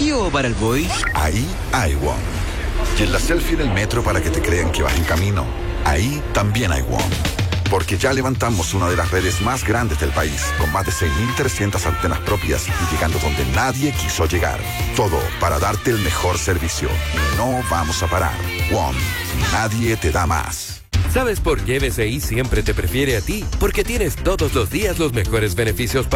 aquí o para el boy? Ahí hay WOM. Y en la selfie del metro para que te crean que vas en camino. Ahí también hay WOM. Porque ya levantamos una de las redes más grandes del país, con más de 6.300 antenas propias y llegando donde nadie quiso llegar. Todo para darte el mejor servicio. Y no vamos a parar. WOM. Nadie te da más. ¿Sabes por qué BCI siempre te prefiere a ti? Porque tienes todos los días los mejores beneficios